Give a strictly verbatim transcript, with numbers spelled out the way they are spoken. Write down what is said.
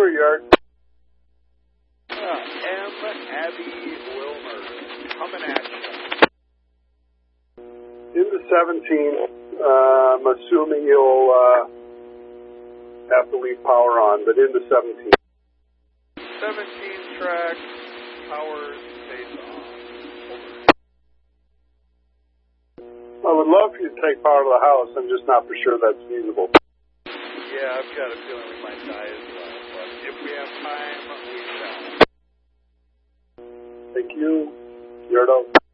clear, Yard. Uh, M. Abby Wilmer, coming at you. Into seventeen, uh, I'm assuming you'll uh, have to leave power on, but into seventeen. seventeen track, power stays on. I would love for you to take power to the house. I'm just not for sure that's feasible. Yeah, I've got a feeling we might die as well, but if we have time, we shall. Thank you, Yardo.